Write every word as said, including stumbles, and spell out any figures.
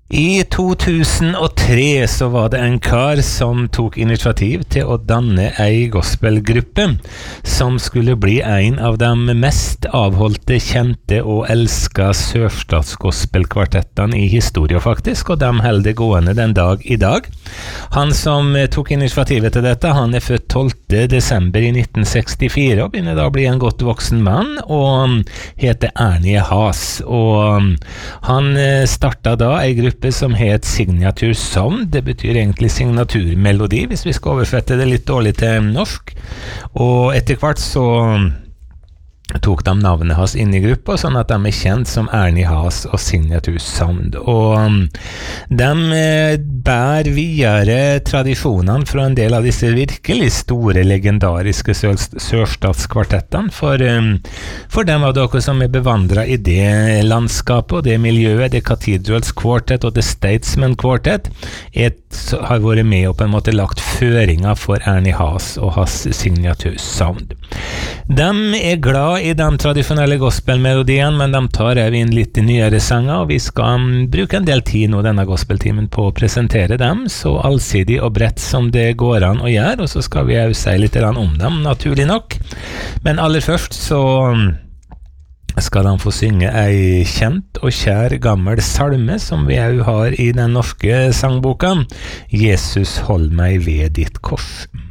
I to tusen og tre så var det en kar som tok initiativ til å danne ei gospelgruppe som skulle bli en av de mest avholdte, kjente og elska sørstatsgospelkvartettene i historien faktisk, og de holder gående den dag i dag. Han som tok initiativet til dette, han er født tolvte desember i nitten sekstifire og begynner da å bli en godt voksen mann og heter Ernie Haas, og han starta da ei gruppe som het Signature Sound. Det betyr egentlig signaturmelodi, hvis vi skal oversette det litt dårlig til norsk. Og etter hvert så tok de navnet hans inn i gruppa, sånn at de er kjent som Ernie Haas og Signature Sound. Og de bær videre tradisjonene fra en del av disse virkelig store, legendariske sørstatskvartettene, for, for dem av dere som er bevandret i det landskapet og det miljøet, det Cathedrals Quartet og det Statesman Quartet, et, har vært med og på en måte lagt føringer for Ernie Haas og hans Signature Sound. De er glad i de tradisjonelle gospelmelodiene, men de tar også inn litt nyere sanger, og vi skal bruke en del tid nå denne gospeltimen på å presentere dem, så allsidig og bredt som det går an å gjøre, og så skal vi også si litt om dem, naturlig nok. Men aller først så skal de få synge ei kjent og kjær gammel salme som vi også har i den norske sangboka, Jesus hold meg ved ditt kors.